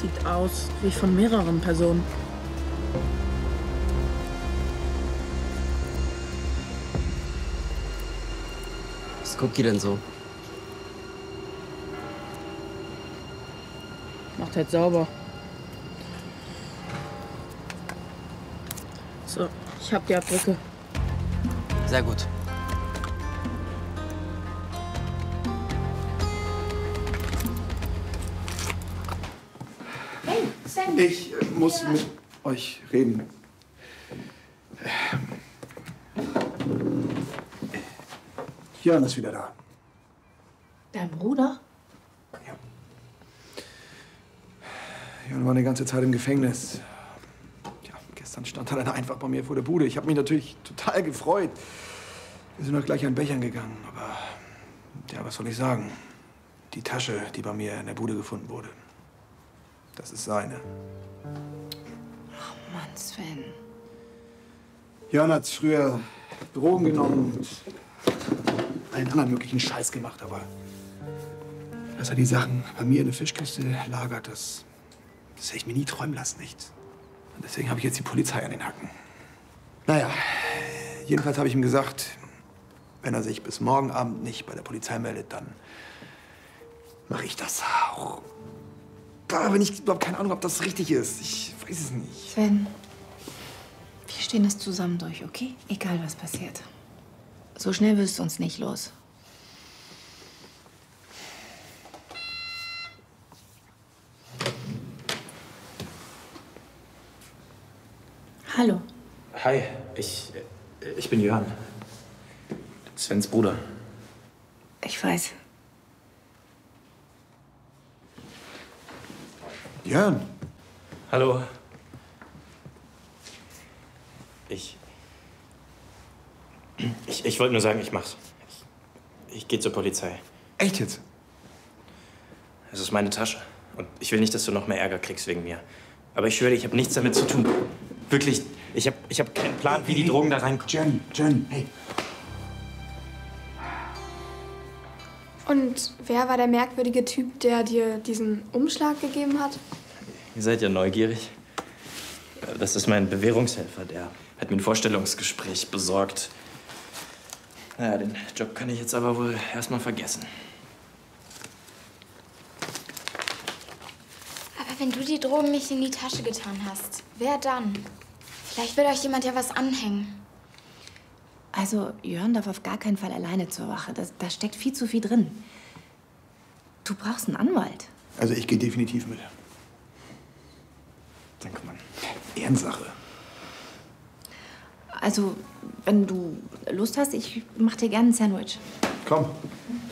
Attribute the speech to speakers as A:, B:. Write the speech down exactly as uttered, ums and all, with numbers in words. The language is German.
A: Sieht aus wie von mehreren Personen.
B: Was guckt die denn so?
A: Macht halt sauber. So, ich hab die Abdrücke.
B: Sehr gut.
C: Hey, Sam.
D: Ich äh, muss ja. mit euch reden. Jörn ist wieder da.
C: Dein Bruder?
D: Ja. Jörn war eine ganze Zeit im Gefängnis. Ja, gestern stand er dann einfach bei mir vor der Bude. Ich habe mich natürlich total gefreut. Wir sind auch gleich an Bechern gegangen. Aber, ja, was soll ich sagen? Die Tasche, die bei mir in der Bude gefunden wurde, das ist seine.
C: Oh Mann, Sven.
D: Jörn hat früher Drogen genommen und einen anderen möglichen Scheiß gemacht, aber dass er die Sachen bei mir in der Fischkiste lagert, das, das hätte ich mir nie träumen lassen, nicht? Und deswegen habe ich jetzt die Polizei an den Hacken. Naja, jedenfalls habe ich ihm gesagt, wenn er sich bis morgen Abend nicht bei der Polizei meldet, dann mache ich das auch. Da habe ich überhaupt keine Ahnung, ob das richtig ist. Ich weiß es nicht.
C: Sven, wir stehen das zusammen durch, okay? Egal, was passiert. So schnell wirst du uns nicht los. Hallo.
E: Hi, ich, ich bin Jörn. Svens Bruder.
C: Ich weiß.
D: Jörn.
E: Hallo. Ich... Ich, ich wollte nur sagen, ich mach's. Ich, ich gehe zur Polizei.
D: Echt jetzt?
E: Es ist meine Tasche. Und ich will nicht, dass du noch mehr Ärger kriegst wegen mir. Aber ich schwöre dir, ich habe nichts damit zu tun. Wirklich, ich habe ich hab keinen Plan, wie die Drogen da reinkommen.
D: Jen, Jen, hey.
F: Und wer war der merkwürdige Typ, der dir diesen Umschlag gegeben hat?
E: Ihr seid ja neugierig. Das ist mein Bewährungshelfer, der hat mir ein Vorstellungsgespräch besorgt. Naja, den Job kann ich jetzt aber wohl erstmal vergessen.
G: Aber wenn du die Drogen nicht in die Tasche getan hast, wer dann? Vielleicht will euch jemand ja was anhängen.
C: Also, Jörn darf auf gar keinen Fall alleine zur Wache. Da, da steckt viel zu viel drin. Du brauchst einen Anwalt.
D: Also ich gehe definitiv mit.
E: Danke, Mann.
D: Ehrensache.
C: Also, wenn du Lust hast, ich mach dir gerne ein Sandwich.
D: Komm.